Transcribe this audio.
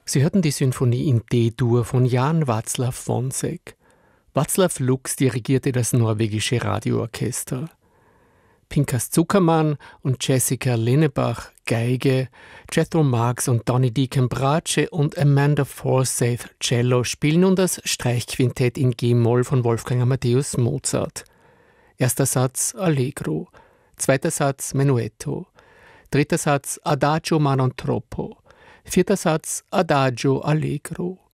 Sie hörten die Sinfonie in D-Dur von Jan Václav Vonsek. Václav Lux dirigierte das norwegische Radioorchester. Pinkas Zuckermann und Jessica Linnebach Geige, Jethro Marx und Donny Deacon Bratsche und Amanda Forsyth Cello spielen nun das Streichquintett in G-Moll von Wolfgang Amadeus Mozart. Erster Satz Allegro, zweiter Satz Menuetto, dritter Satz Adagio ma non troppo, vierter Satz Adagio Allegro.